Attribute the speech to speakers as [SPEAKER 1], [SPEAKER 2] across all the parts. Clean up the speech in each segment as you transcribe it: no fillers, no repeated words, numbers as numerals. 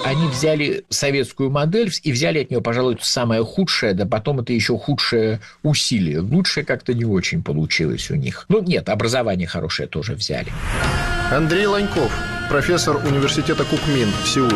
[SPEAKER 1] они взяли советскую модель и взяли от нее, пожалуй, самое худшее, да потом это еще худшее усилие. Лучшее как-то не очень получилось у них. Ну, нет, образование хорошее тоже взяли.
[SPEAKER 2] Андрей Ланьков, профессор университета Кукмин в Сеуле.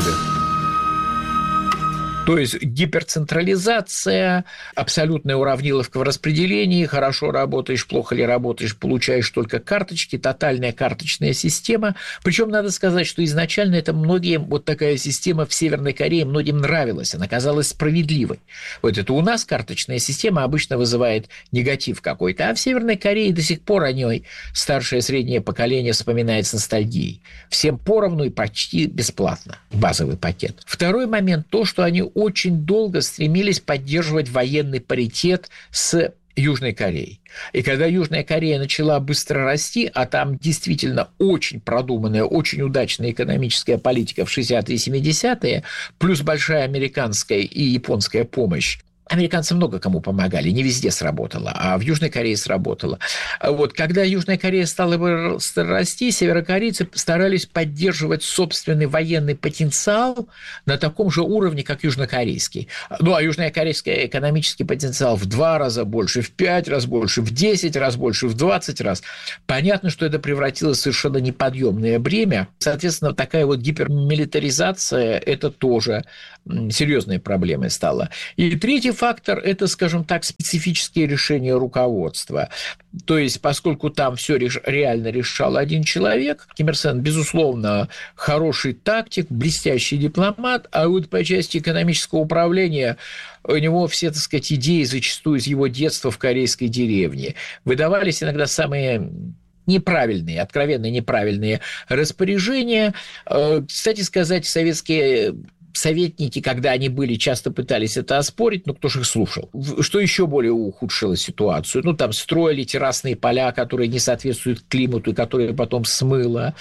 [SPEAKER 1] То есть гиперцентрализация, абсолютная уравниловка в распределении, хорошо работаешь, плохо ли работаешь, получаешь только карточки, тотальная карточная система. Причем надо сказать, что изначально это многим, вот такая система в Северной Корее многим нравилась, она казалась справедливой. Вот это у нас карточная система обычно вызывает негатив какой-то, а в Северной Корее до сих пор о ней старшее и среднее поколение вспоминает с ностальгией. Всем поровну и почти бесплатно. Базовый пакет. Второй момент – то, что они очень долго стремились поддерживать военный паритет с Южной Кореей. И когда Южная Корея начала быстро расти, а там действительно очень продуманная, очень удачная экономическая политика в 60-е и 70-е, плюс большая американская и японская помощь, американцы много кому помогали, не везде сработало, а в Южной Корее сработало. Вот, когда Южная Корея стала расти, северокорейцы старались поддерживать собственный военный потенциал на таком же уровне, как южнокорейский. Ну, а южнокорейский экономический потенциал в 2 раза больше, в 5 раз больше, в 10 раз больше, в 20 раз. Понятно, что это превратилось в совершенно неподъемное бремя. Соответственно, такая вот гипермилитаризация – это тоже серьезной проблемой стала. И третий фактор – это, скажем так, специфические решения руководства. То есть, поскольку там все реально решал один человек, Ким Ир Сен, безусловно, хороший тактик, блестящий дипломат, а вот по части экономического управления у него все, так сказать, идеи зачастую из его детства в корейской деревне. Выдавались иногда самые неправильные, откровенно неправильные распоряжения. Кстати сказать, советские советники, когда они были, часто пытались это оспорить, но кто же их слушал? Что еще более ухудшило ситуацию? Ну, там строили террасные поля, которые не соответствуют климату и которые потом смыло.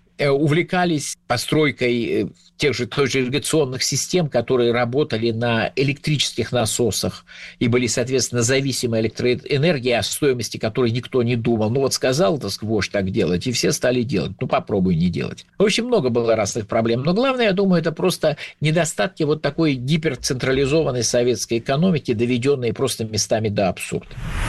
[SPEAKER 1] Увлекались постройкой той же ирригационных систем, которые работали на электрических насосах и были, соответственно, зависимы электроэнергией, о стоимости которой никто не думал. Ну, вот сказал, так сказать, вождь так делать, и все стали делать. Ну, попробуй не делать. В общем, много было разных проблем. Но главное, я думаю, это просто недостатки вот такой гиперцентрализованной советской экономики, доведенной просто местами до абсурда.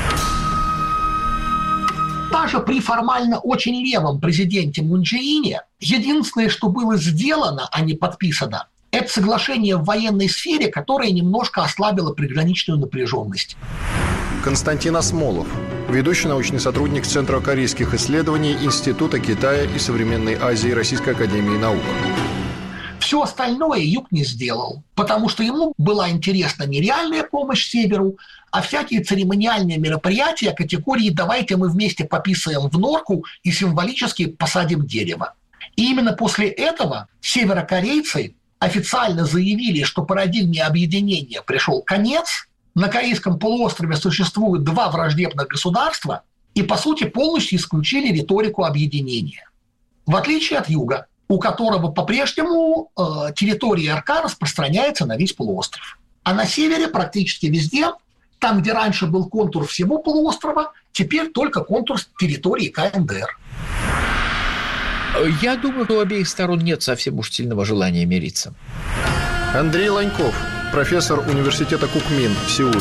[SPEAKER 3] Даже при формально очень левом президенте Мун Чжэ Ине единственное, что было сделано, а не подписано, это соглашение в военной сфере, которое немножко ослабило приграничную напряженность.
[SPEAKER 2] Константин Асмолов, ведущий научный сотрудник Центра корейских исследований Института Китая и современной Азии Российской академии наук.
[SPEAKER 3] Все остальное Юг не сделал, потому что ему была интересна не реальная помощь Северу, а всякие церемониальные мероприятия категории «давайте мы вместе пописаем в норку и символически посадим дерево». И именно после этого северокорейцы официально заявили, что парадигме объединения пришел конец, на Корейском полуострове существует 2 враждебных государства и, по сути, полностью исключили риторику объединения. В отличие от Юга, у которого по-прежнему территория РК распространяется на весь полуостров. А на севере практически везде, там, где раньше был контур всего полуострова, теперь только контур территории КНДР.
[SPEAKER 1] Я думаю, что у обеих сторон нет совсем уж сильного желания мириться.
[SPEAKER 2] Андрей Ланьков, профессор университета Кукмин в Сеуле.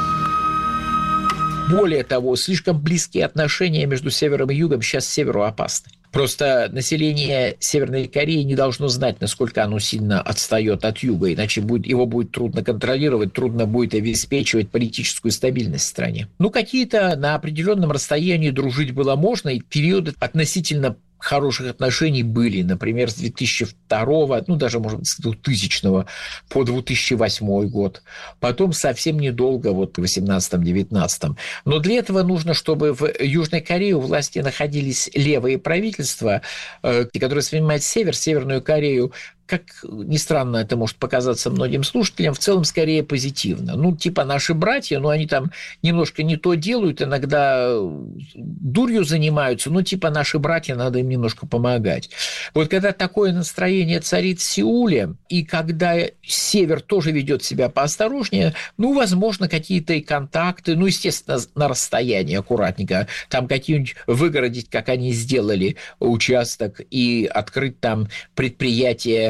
[SPEAKER 1] Более того, слишком близкие отношения между севером и югом сейчас северу опасны. Просто население Северной Кореи не должно знать, насколько оно сильно отстает от юга, иначе его будет трудно контролировать, трудно будет обеспечивать политическую стабильность в стране. Ну, какие-то на определенном расстоянии дружить было можно, и периоды относительно хороших отношений были, например, с 2002, ну, даже, может быть, с 2000 по 2008 год. Потом совсем недолго, вот в 2018-2019. Но для этого нужно, чтобы в Южной Корее у власти находились левые правительства, которые воспринимают Северную Корею, как ни странно это может показаться многим слушателям, в целом скорее позитивно. Ну, типа наши братья, но они там немножко не то делают, иногда дурью занимаются, ну, типа наши братья, надо им немножко помогать. Вот когда такое настроение царит в Сеуле, и когда Север тоже ведет себя поосторожнее, ну, возможно, какие-то и контакты, ну, естественно, на расстоянии аккуратненько, там какие-нибудь выгородить, как они сделали, участок и открыть там предприятие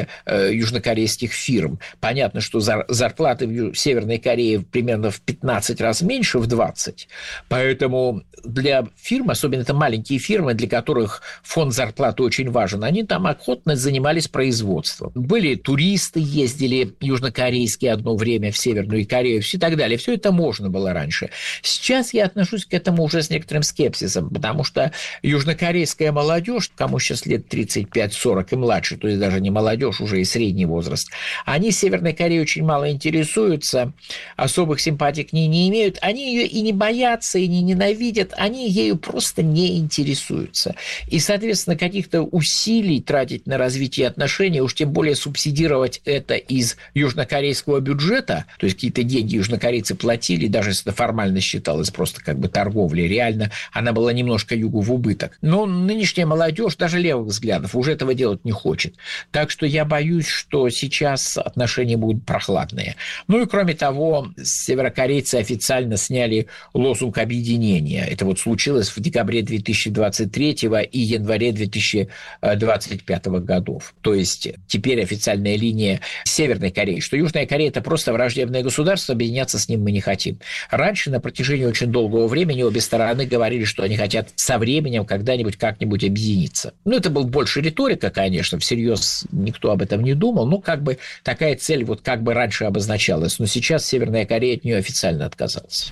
[SPEAKER 1] работы южнокорейских фирм. Понятно, что зарплаты в Северной Корее примерно в 15 раз меньше, в 20. Поэтому для фирм, особенно это маленькие фирмы, для которых фонд зарплаты очень важен, они там охотно занимались производством. Были туристы, ездили южнокорейские одно время в Северную Корею и так далее. Все это можно было раньше. Сейчас я отношусь к этому уже с некоторым скепсисом, потому что южнокорейская молодежь, кому сейчас лет 35-40 и младше, то есть даже не молодежь, уже и средний возраст, они Северной Кореей очень мало интересуются, особых симпатий к ней не имеют, они ее и не боятся, и не ненавидят, они ею просто не интересуются. И, соответственно, каких-то усилий тратить на развитие отношений, уж тем более субсидировать это из южнокорейского бюджета, то есть какие-то деньги южнокорейцы платили, даже если это формально считалось просто как бы торговлей, реально она была немножко югу в убыток. Но нынешняя молодежь, даже левых взглядов, уже этого делать не хочет. Так что я боюсь, что сейчас отношения будут прохладные. Ну и кроме того, северокорейцы официально сняли лозунг объединения. Это вот случилось в декабре 2023 и январе 2025 годов. То есть теперь официальная линия Северной Кореи, что Южная Корея – это просто враждебное государство, объединяться с ним мы не хотим. Раньше на протяжении очень долгого времени обе стороны говорили, что они хотят со временем когда-нибудь как-нибудь объединиться. Ну, это была больше риторика, конечно, всерьез никто об этом не думал, но как бы такая цель вот как бы раньше обозначалась. Но сейчас Северная Корея от нее официально отказалась.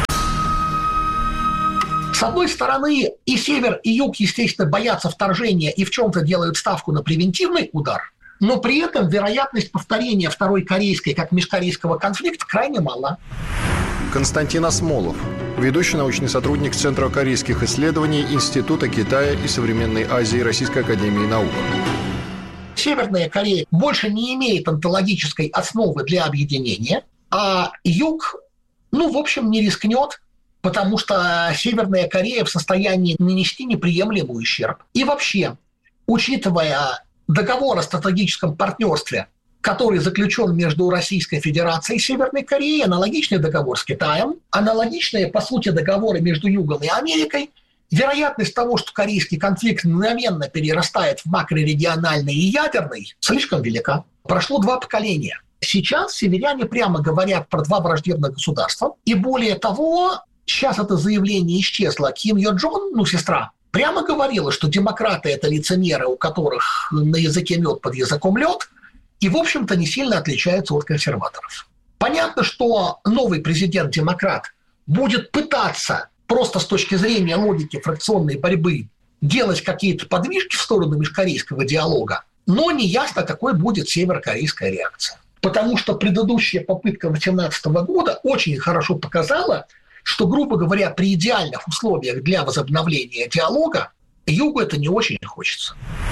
[SPEAKER 3] С одной стороны, и север, и юг, естественно, боятся вторжения и в чем-то делают ставку на превентивный удар, но при этом вероятность повторения Второй корейской как межкорейского конфликта крайне мала.
[SPEAKER 2] Константин Асмолов, ведущий научный сотрудник Центра корейских исследований Института Китая и современной Азии Российской академии наук.
[SPEAKER 3] Северная Корея больше не имеет онтологической основы для объединения, а юг, в общем, не рискнет, потому что Северная Корея в состоянии нанести неприемлемый ущерб. И вообще, учитывая договор о стратегическом партнерстве, который заключен между Российской Федерацией и Северной Кореей, аналогичный договор с Китаем, аналогичные, по сути, договоры между Югом и Америкой, вероятность того, что корейский конфликт мгновенно перерастает в макрорегиональный и ядерный, слишком велика. Прошло 2 поколения. Сейчас северяне прямо говорят про 2 враждебных государства. И более того, сейчас это заявление исчезло. Ким Йо Джон, сестра, прямо говорила, что демократы – это лицемеры, у которых на языке мед, под языком лед, и, в общем-то, не сильно отличаются от консерваторов. Понятно, что новый президент-демократ будет пытаться просто с точки зрения логики фракционной борьбы делать какие-то подвижки в сторону межкорейского диалога, но неясно, какой будет северокорейская реакция. Потому что предыдущая попытка 2018 года очень хорошо показала, что, грубо говоря, при идеальных условиях для возобновления диалога Югу это не очень хочется.